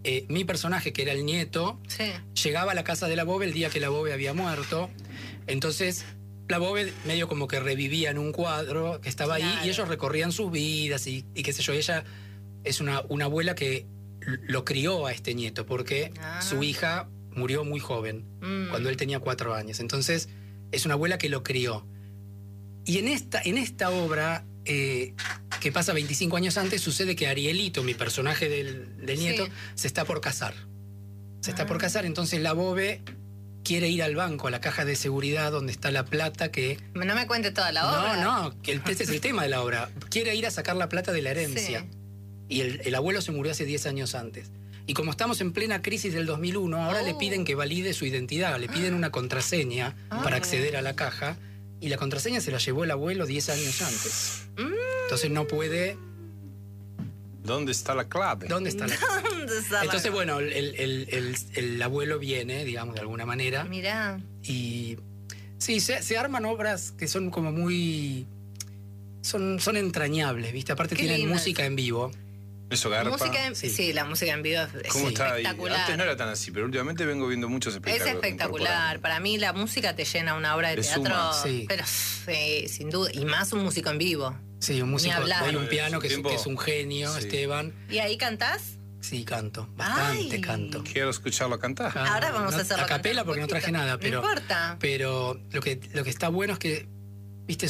mi personaje, que era el nieto, llegaba a la casa de la Bobe el día que la Bobe había muerto. Entonces, la Bobe medio como que revivía en un cuadro que estaba ahí, y ellos recorrían sus vidas y qué sé yo. Ella es una abuela que lo crió a este nieto, porque su hija murió muy joven, cuando él tenía 4 años. Entonces, es una abuela que lo crió. Y en esta obra, que pasa 25 años antes, sucede que Arielito, mi personaje del nieto, se está por casar. Se está por casar, entonces la Bobe quiere ir al banco, a la caja de seguridad donde está la plata que... No me cuente toda la obra. No, que ese es el tema de la obra. Quiere ir a sacar la plata de la herencia. Y el abuelo se murió hace 10 años antes. Y como estamos en plena crisis del 2001, ahora le piden que valide su identidad, le piden una contraseña para acceder a la caja, y la contraseña se la llevó el abuelo 10 años antes. Entonces no puede... ¿Dónde está la clave? ¿Dónde está la clave? Entonces, bueno, el abuelo viene, digamos, de alguna manera. Mirá. Y sí, se arman obras que son como muy... Son entrañables, ¿viste? Aparte tienen música en vivo. Eso garpa. Sí, la música en vivo es ¿Cómo está espectacular. Antes no era tan así, pero últimamente vengo viendo muchos espectáculos. Es espectacular. Para mí la música te llena una obra de teatro. Pero sin duda. Y más un músico en vivo. Sí, un músico. Hay un piano que es un genio, Esteban. ¿Y ahí cantás? Sí, canto. Bastante canto. Quiero escucharlo cantar. Ahora vamos a hacerlo. A capela porque no traje nada, pero. No importa. Pero lo que está bueno es que, viste,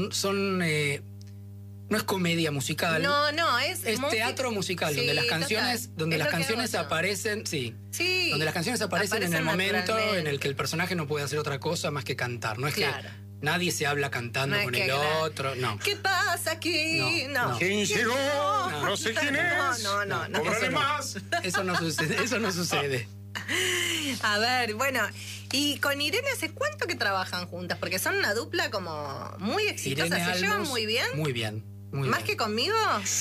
no es comedia musical. No, es teatro musical, donde las canciones aparecen, donde las canciones aparecen en el momento en el que el personaje no puede hacer otra cosa más que cantar. No es que nadie se habla cantando con el otro, no. ¿Qué pasa aquí? No. ¿Quién llegó? No sé quién es. No. Cobraré más. Eso no sucede. A ver, bueno, y con Irene, ¿hace cuánto que trabajan juntas? Porque son una dupla como muy exitosa, ¿se llevan muy bien? Muy bien. ¿Más que conmigo?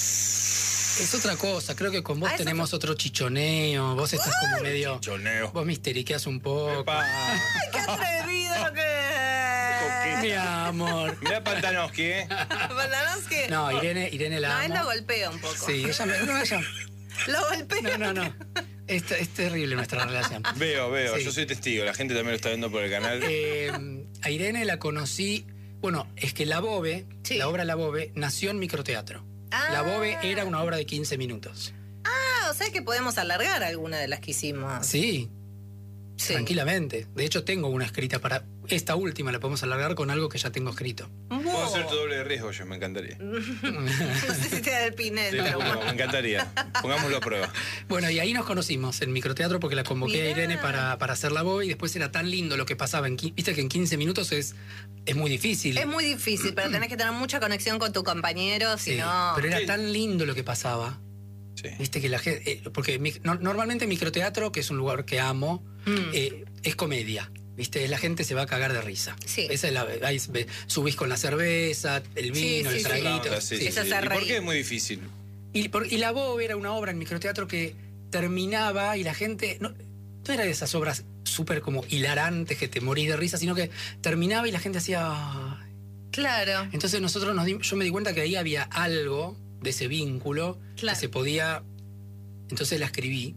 Es otra cosa, creo que con vos tenemos otro chichoneo, vos estás como medio... Chichoneo. Vos misteriqueás un poco. ¡Ay, qué atrevido lo que es! Mi amor. Mira Pantanovsky, ¿eh? Pantanovsky. No, Irene la amo. Él lo golpea un poco. Sí, ella Lo golpea. No. Es terrible nuestra relación. Veo, yo soy testigo, la gente también lo está viendo por el canal. A Irene la conocí... Bueno, es que La Bobe, la obra La Bobe, nació en microteatro. La Bobe era una obra de 15 minutos. O sea que podemos alargar alguna de las que hicimos. Sí, tranquilamente. De hecho, tengo una escrita para... Esta última la podemos alargar con algo que ya tengo escrito. Puedo hacer tu doble de riesgo, me encantaría. No sé si te da el Pinel. Me encantaría. Pongámoslo a prueba. Bueno, y ahí nos conocimos en microteatro porque la convoqué a Irene para hacer La Bobe, y después era tan lindo lo que pasaba. Viste que en 15 minutos es muy difícil. Es muy difícil, pero tenés que tener mucha conexión con tu compañero, si no... Pero era tan lindo lo que pasaba. Sí. Viste que la gente... porque normalmente microteatro, que es un lugar que amo, es comedia. ¿Viste? La gente se va a cagar de risa. Sí. Esa es ahí subís con la cerveza, el vino, el traguito. ¿Y por qué es muy difícil? Y La Bobe era una obra en microteatro que terminaba y la gente... No era de esas obras súper como hilarantes que te morís de risa, sino que terminaba y la gente hacía... Claro. Entonces yo me di cuenta que ahí había algo de ese vínculo que se podía... Entonces la escribí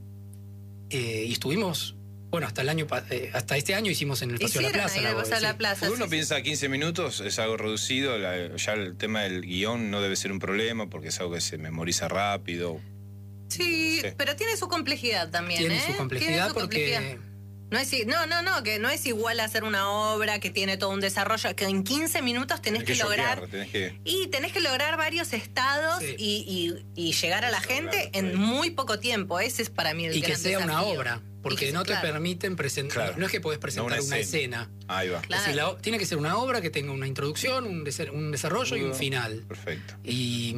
y estuvimos... Bueno, hasta este año hicimos en el Paseo de la Plaza. Porque uno piensa 15 minutos, es algo reducido, ya el tema del guión no debe ser un problema porque es algo que se memoriza rápido. Sí, pero tiene su complejidad también. Tiene su complejidad porque... que no es igual hacer una obra que tiene todo un desarrollo, que en 15 minutos tenés que lograr... tenés que lograr varios estados y llegar a la gente en muy poco tiempo. Ese es para mí el gran desafío. Y que sea una obra. Porque no te permiten presentar... No es que podés presentar una escena. Ahí va. Claro. Es decir, tiene que ser una obra que tenga una introducción, un desarrollo y un final. Perfecto. Y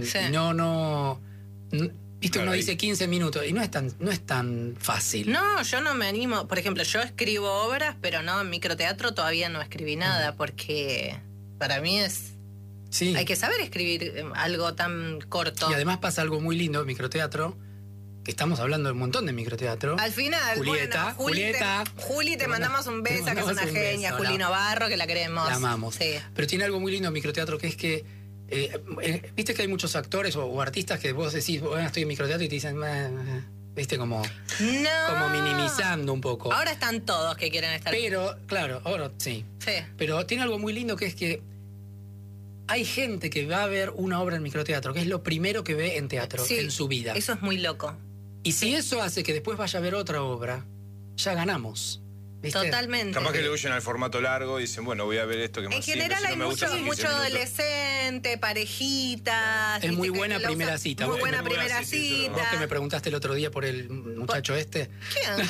viste, uno dice 15 minutos y no es tan fácil. No, yo no me animo. Por ejemplo, yo escribo obras, pero no, en microteatro todavía no escribí nada, porque para mí es... Sí. Hay que saber escribir algo tan corto. Y además pasa algo muy lindo en microteatro, que estamos hablando de un montón de microteatro. Al final, Juli, te mandamos un beso, que es una genia, Juli Navarro, que la queremos. La amamos. Sí. Pero tiene algo muy lindo en microteatro, que es que viste que hay muchos actores o artistas que vos decís, bueno, estoy en microteatro, y te dicen, viste, como minimizando un poco. Ahora están todos que quieren estar. Pero, claro, ahora sí. Pero tiene algo muy lindo que es que hay gente que va a ver una obra en microteatro, que es lo primero que ve en teatro, en su vida. Eso es muy loco. Y si eso hace que después vaya a ver otra obra, ya ganamos. ¿Viste? Totalmente. Capaz que le huyen al formato largo y dicen, bueno, voy a ver esto que más. En general hay mucho adolescente, parejitas. Es muy buena primera cita. Muy buena primera cita. Vos que me preguntaste el otro día por el muchacho este. ¿Quién?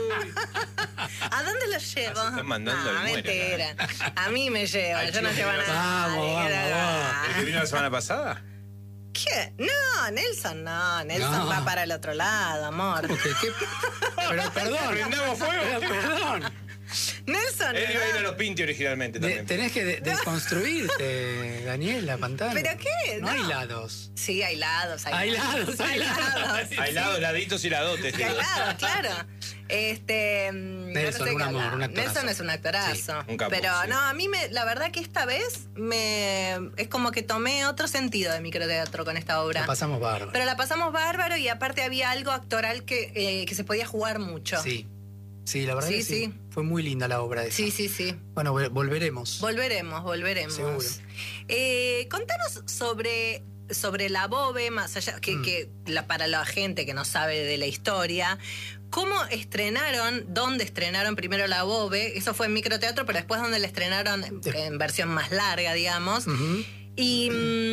¿A dónde lo llevo? Están mandando no, mentira. A mí me lleva, yo no llevo a nadie. Vamos. ¿El que vino la semana pasada? ¿Qué? No, Nelson va para el otro lado, amor. Pero perdón. ¿Prendemos fuego? Perdón. Nelson. Él iba a ir a los Pinti originalmente también. Tenés que desconstruirte, Daniela Pantano. ¿Pero qué? No hay lados. Sí, hay lados. Hay lados. Hay lados, laditos y ladotes. Hay lados, claro. Nelson, un amor, un actorazo. Nelson es un actorazo. Sí, un capo, pero no, a mí la verdad que esta vez es como que tomé otro sentido de microteatro con esta obra. La pasamos bárbaro. Pero la pasamos bárbaro y aparte había algo actoral que se podía jugar mucho. Sí, la verdad que sí. Fue muy linda la obra esa. Sí. Bueno, volveremos. Volveremos. Seguro. Contanos sobre la BOVE, más allá que para la gente que no sabe de la historia. ¿Cómo dónde estrenaron primero la BOVE? Eso fue en microteatro, pero después donde la estrenaron en versión más larga, digamos. Y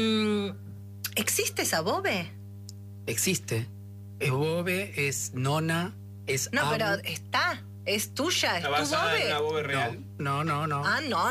¿existe esa BOVE? Existe. Es BOVE, es nona, es No, pero está. ¿Es tuya? ¿Es tu BOVE? ¿Es una BOVE real? No. Ah, no.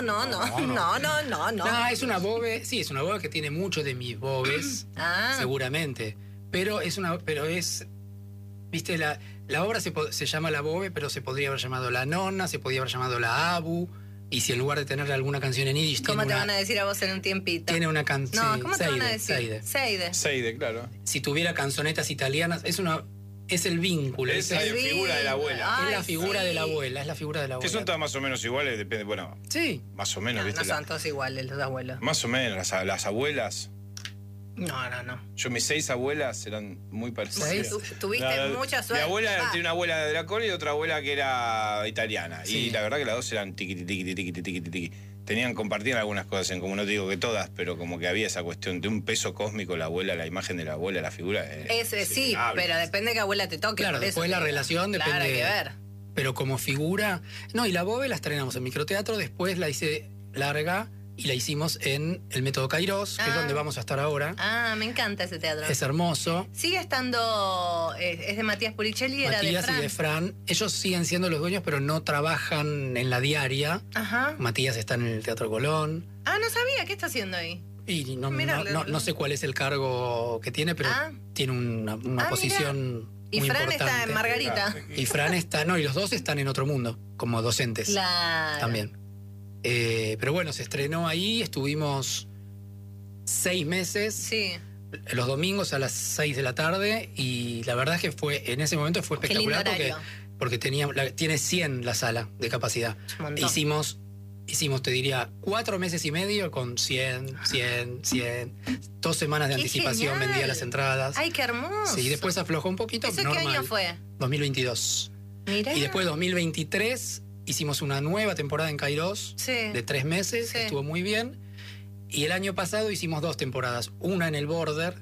No, es una BOVE, sí, es una BOVE que tiene mucho de mis BOVEs, seguramente. Pero es, viste, la obra se llama La BOVE, pero se podría haber llamado La Nona, se podría haber llamado La Abu, y si en lugar de tener alguna canción en yiddish ¿Cómo te van a decir a vos en un tiempito? Tiene una canción. No, ¿cómo te van a decir? Seide, claro. Si tuviera canzonetas italianas, es el vínculo. Es la figura de la abuela. Es la figura de la abuela, Que son todas más o menos iguales, depende, bueno. Sí. Más o menos, ¿viste? No son todos iguales los abuelos. Más o menos, las abuelas. No. Yo, mis 6 abuelas eran muy parecidas. Tuviste mucha suerte. Mi abuela tenía una abuela de la Cole y otra abuela que era italiana. Sí. Y la verdad que las dos eran tiqui. Compartían algunas cosas en común, no te digo que todas, pero como que había esa cuestión de un peso cósmico, la abuela, la imagen de la abuela, la figura. Sí, pero depende de qué abuela te toque. Claro, después la relación depende. Claro, hay que ver. Pero como figura. No, y la BOVE la estrenamos en microteatro, después la hice larga y la hicimos en el Método Kairos, que es donde vamos a estar ahora. Me encanta ese teatro. Es hermoso. Sigue estando, es de Matías Puricelli, era de Fran. Matías y de Fran. Ellos siguen siendo los dueños, pero no trabajan en la diaria. Matías está en el Teatro Colón. No sabía, ¿qué está haciendo ahí? Y no sé cuál es el cargo que tiene, pero tiene una posición y muy Fran importante. está en Margarita. Y Fran está, y los dos están en Otro Mundo, como docentes. Claro. También. Pero bueno, se estrenó ahí, estuvimos 6 meses. Sí. Los domingos a las 6 de la tarde, y la verdad es que en ese momento fue espectacular porque tiene 100 la sala de capacidad. Hicimos, te diría, 4 meses y medio con 100. 2 semanas de anticipación, genial. vendía las entradas. ¡Ay, qué hermoso! Sí, después aflojó un poquito. ¿Eso qué año fue? 2022. Mirá. Y después 2023 hicimos una nueva temporada en Kairos de 3 meses, estuvo muy bien. Y el año pasado hicimos 2 temporadas, una en el Border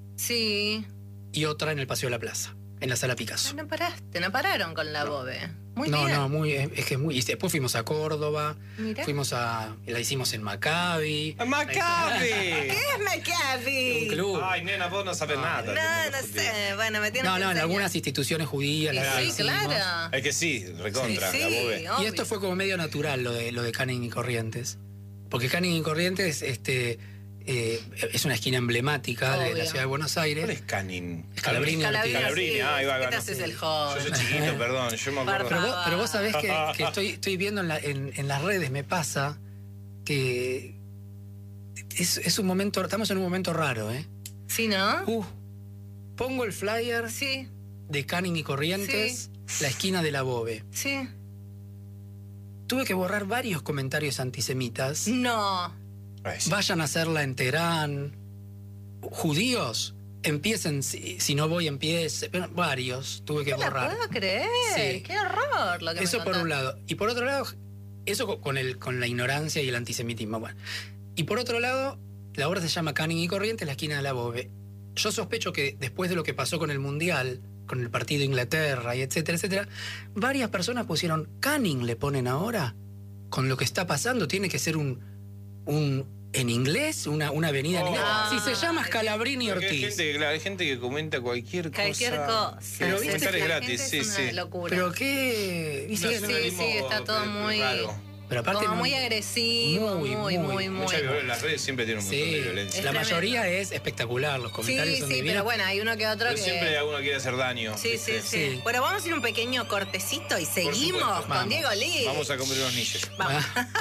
y otra en el Paseo de la Plaza, en la Sala Picasso. No pararon con la BOVE. Muy bien. Y después fuimos a Córdoba, la hicimos en Maccabi. ¡Maccabi! ¿Qué es Maccabi? Un club. Ay, nena, vos no sabés nada. No sé. Bueno, me tienen que en algunas instituciones judías. Claro. Es que recontra, la BOVE. Y esto fue como medio natural, lo de Canning y Corrientes. Porque Canning y Corrientes es una esquina emblemática de la ciudad de Buenos Aires. ¿Cuál es Canning? Calabrini. Ahí va. ¿Qué te haces el joven? Yo soy chiquito, perdón, yo me acuerdo. Pero vos sabés que estoy viendo en las redes, me pasa que es un momento, estamos en un momento raro, ¿eh? Sí, ¿no? Pongo el flyer de Canning y Corrientes, la esquina de la BOVE. Sí. Tuve que borrar varios comentarios antisemitas. No. Vayan a hacerla en Teherán. Judíos, empiecen, si no voy, empiece. Varios, tuve que borrar. No lo puedo creer. Sí. Qué horror lo que eso me por un lado. Y por otro lado, eso con la ignorancia y el antisemitismo. Bueno. Y por otro lado, la obra se llama Canning y Corrientes, la esquina de la Bove. Yo sospecho que después de lo que pasó con el Mundial, con el partido de Inglaterra y etcétera, etcétera, varias personas pusieron Canning, le ponen ahora, con lo que está pasando, tiene que ser un en inglés, una avenida en inglés. Si se llama Scalabrini Ortiz. Hay gente que comenta cualquier cosa. Pero comentar es gratis, sí. Pero qué... Sí, está todo muy... raro. Pero aparte muy agresivo, muy. Las redes siempre tienen un montón de violencia. La mayoría es espectacular, los comentarios son divinos. Pero bueno, hay uno que otro pero que... siempre hay alguno que quiere hacer daño. Sí. Bueno, vamos a ir un pequeño cortecito y seguimos con Diego Lee. Vamos a comer unos niches. Vamos.